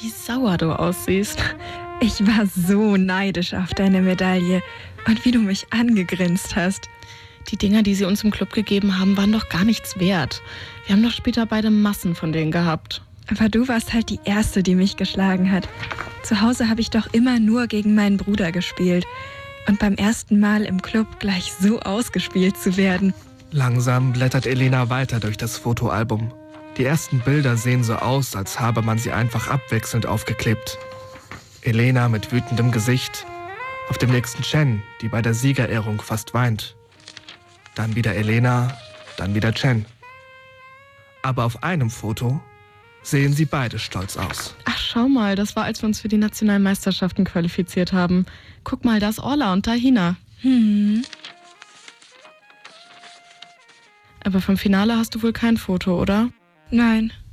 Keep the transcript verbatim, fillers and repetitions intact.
wie sauer du aussiehst. Ich war so neidisch auf deine Medaille und wie du mich angegrinst hast. Die Dinger, die sie uns im Club gegeben haben, waren doch gar nichts wert. Wir haben doch später beide Massen von denen gehabt. Aber du warst halt die Erste, die mich geschlagen hat. Zu Hause habe ich doch immer nur gegen meinen Bruder gespielt. Und beim ersten Mal im Club gleich so ausgespielt zu werden. Langsam blättert Elena weiter durch das Fotoalbum. Die ersten Bilder sehen so aus, als habe man sie einfach abwechselnd aufgeklebt. Elena mit wütendem Gesicht, auf dem nächsten Chen, die bei der Siegerehrung fast weint. Dann wieder Elena, dann wieder Chen. Aber auf einem Foto sehen sie beide stolz aus. Ach, schau mal, das war, als wir uns für die nationalen Meisterschaften qualifiziert haben. Guck mal, da ist Orla und Tahina. Hm. Aber vom Finale hast du wohl kein Foto, oder? Nein.